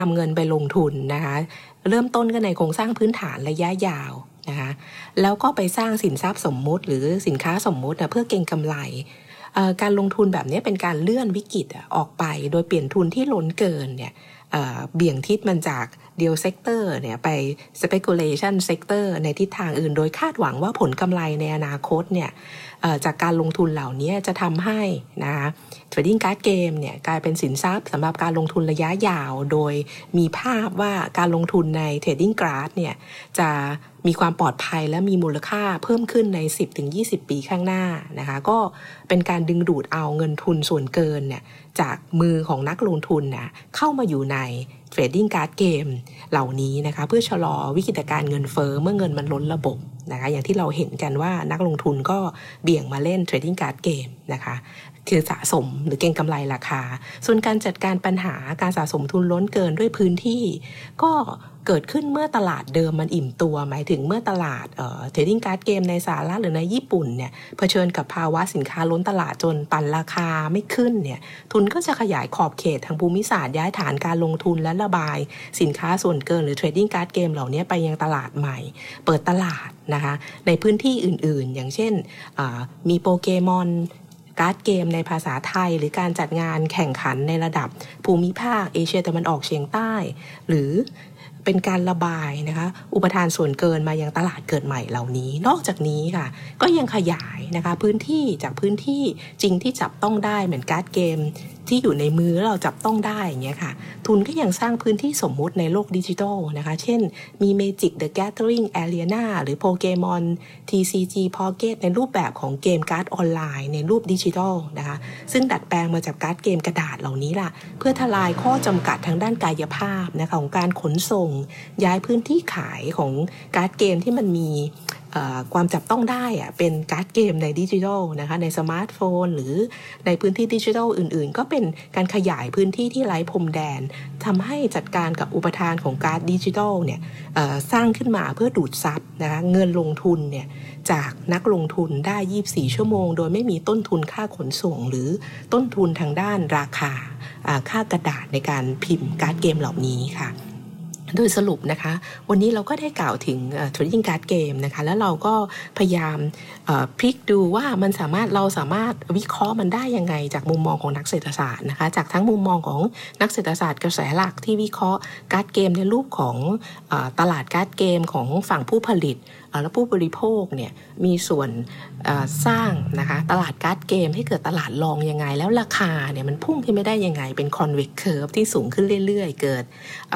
นำเงินไปลงทุนนะคะเริ่มต้นกันในโครงสร้างพื้นฐานระยะยาวนะคะแล้วก็ไปสร้างสินทรัพย์สมมุติหรือสินค้าสมมุติเพื่อเก็งกำไรการลงทุนแบบนี้เป็นการเลื่อนวิกฤตออกไปโดยเปลี่ยนทุนที่ล้นเกินเนี่ยเบี่ยงทิศมันจากเดียวเซกเตอร์เนี่ยไป speculation sector ในทิศทางอื่นโดยคาดหวังว่าผลกำไรในอนาคตเนี่ยจากการลงทุนเหล่านี้จะทำให้นะคะเทรดดิ้งการ์ดเกมเนี่ยกลายเป็นสินทรัพย์สำหรับการลงทุนระยะยาวโดยมีภาพว่าการลงทุนในเทรดดิ้งการ์ดเนี่ยจะมีความปลอดภัยและมีมูลค่าเพิ่มขึ้นใน 10-20 ปีข้างหน้านะคะก็เป็นการดึงดูดเอาเงินทุนส่วนเกินเนี่ยจากมือของนักลงทุนนะเข้ามาอยู่ในเทรดดิ้งการ์ดเกมเหล่านี้นะคะเพื่อชะลอวิกฤตการณ์เงินเฟ้อเมื่อเงินมันล้นระบบนะคะอย่างที่เราเห็นกันว่านักลงทุนก็เบี่ยงมาเล่นเทรดดิ้งการ์ดเกมนะคะคือสะสมหรือเก็งกำไรราคาส่วนการจัดการปัญหาการสะสมทุนล้นเกินด้วยพื้นที่ก็เกิดขึ้นเมื่อตลาดเดิมมันอิ่มตัวหมายถึงเมื่อตลาดเทรดดิ้งการ์ดเกมในสหรัฐหรือในญี่ปุ่นเนี่ยเผชิญกับภาวะสินค้าล้นตลาดจนปั่นราคาไม่ขึ้นเนี่ยทุนก็จะขยายขอบเขตทางภูมิศาสตร์ย้ายฐานการลงทุนและระบายสินค้าส่วนเกินหรือเทรดดิ้งการ์ดเกมเหล่านี้ไปยังตลาดใหม่เปิดตลาดนะคะในพื้นที่อื่นๆอย่างเช่นมีโปเกมอนการ์ดเกมในภาษาไทยหรือการจัดงานแข่งขันในระดับภูมิภาคเอเชียตะวันออกเฉียงใต้หรือเป็นการระบายนะคะอุปทานส่วนเกินมายังตลาดเกิดใหม่เหล่านี้นอกจากนี้ค่ะก็ยังขยายนะคะพื้นที่จากพื้นที่จริงที่จับต้องได้เหมือนการ์ดเกมที่อยู่ในมือเราจับต้องได้อย่างเงี้ยค่ะทุนก็ยังสร้างพื้นที่สมมุติในโลกดิจิทัลนะคะเช่นมี Magic the Gathering Arena หรือ Pokemon TCG Pocket ในรูปแบบของเกมการ์ดออนไลน์ในรูปดิจิทัลนะคะซึ่งดัดแปลงมาจากการ์ดเกมกระดาษเหล่านี้ล่ะเพื่อทลายข้อจำกัดทางด้านกายภาพนะคะของการขนส่งย้ายพื้นที่ขายของการ์ดเกมที่มันมีความจับต้องได้เป็นการ์ดเกมในดิจิทัลนะคะในสมาร์ทโฟนหรือในพื้นที่ดิจิทัลอื่นๆก็เป็นการขยายพื้นที่ที่ไร้พรมแดนทำให้จัดการกับอุปทานของการ์ดดิจิทัลเนี่ยสร้างขึ้นมาเพื่อดูดซับนะคะเงินลงทุนเนี่ยจากนักลงทุนได้24ชั่วโมงโดยไม่มีต้นทุนค่าขนส่งหรือต้นทุนทางด้านราคาค่ากระดาษในการพิมพ์การ์ดเกมเหล่านี้ค่ะโดยสรุปนะคะวันนี้เราก็ได้กล่าวถึงtrading card game นะคะแล้วเราก็พยายามพลิกดูว่าเราสามารถวิเคราะห์มันได้ยังไงจากมุมมองของนักเศรษฐศาสตร์นะคะจากทั้งมุมมองของนักเศรษฐศาสตร์กระแสหลักที่วิเคราะห์การ์ดเกมในรูปของตลาดการ์ดเกมของฝั่งผู้ผลิตและผู้บริโภคเนี่ยมีส่วนสร้างนะคะตลาดการ์ดเกมให้เกิดตลาดรองยังไงแล้วราคาเนี่ยมันพุ่งขึ้นไม่ได้ยังไงเป็น convex curve ที่สูงขึ้นเรื่อยๆเกิด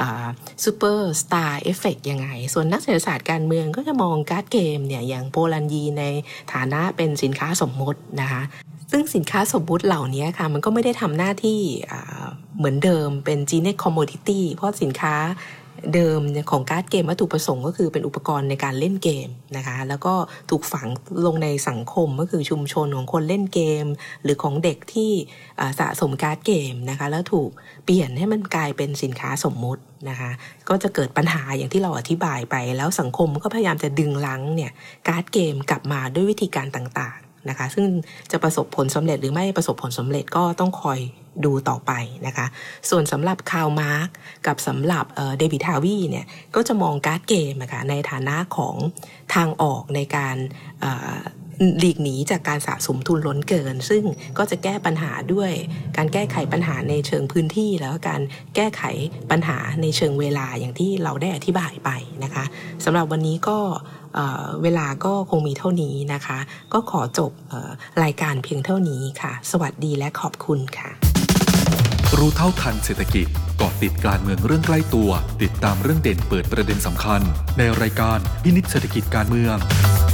super star effect ยังไงส่วนนักเศรษฐศาสตร์การเมืองก็จะมองการ์ดเกมเนี่ยอย่างโปลันยีในฐานะเป็นสินค้าสมมตินะคะซึ่งสินค้าสมมุติเหล่านี้ค่ะมันก็ไม่ได้ทำหน้าที่เหมือนเดิมเป็น Genius Commodity เพราะสินค้าเดิมของการ์ดเกมวัตถุประสงค์ก็คือเป็นอุปกรณ์ในการเล่นเกมนะคะแล้วก็ถูกฝังลงในสังคมก็คือชุมชนของคนเล่นเกมหรือของเด็กที่สะสมการ์ดเกมนะคะแล้วถูกเปลี่ยนให้มันกลายเป็นสินค้าสมมุตินะคะก็จะเกิดปัญหาอย่างที่เราอธิบายไปแล้วสังคมก็พยายามจะดึงรั้งเนี่ยการ์ดเกมกลับมาด้วยวิธีการต่างๆนะคะซึ่งจะประสบผลสำเร็จหรือไม่ประสบผลสำเร็จก็ต้องคอยดูต่อไปนะคะส่วนสำหรับคาร์ลมาร์กกับสำหรับเดวิดฮาวีเนี่ยก็จะมองการ์ดเกมนะคะในฐานะของทางออกในการหลีกหนีจากการสะสมทุนล้นเกินซึ่งก็จะแก้ปัญหาด้วยการแก้ไขปัญหาในเชิงพื้นที่แล้วก็การแก้ไขปัญหาในเชิงเวลาอย่างที่เราได้อธิบายไปนะคะสำหรับวันนี้ก็เวลาก็คงมีเท่านี้นะคะก็ขอจบรายการเพียงเท่านี้ค่ะสวัสดีและขอบคุณค่ะรู้เท่าทันเศรษฐกิจเกาะติดการเมืองเรื่องใกล้ตัวติดตามเรื่องเด่นเปิดประเด็นสำคัญในรายการพินิจเศรษฐกิจการเมือง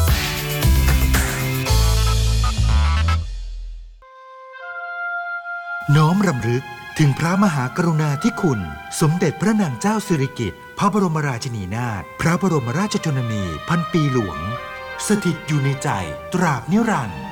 น้อมรำลึกถึงพระมหากรุณาธิคุณสมเด็จพระนางเจ้าสิริกิติ์พระบรมราชินีนาถพระบรมราชชนนีพันปีหลวงสถิตอยู่ในใจตราบนิรันดร์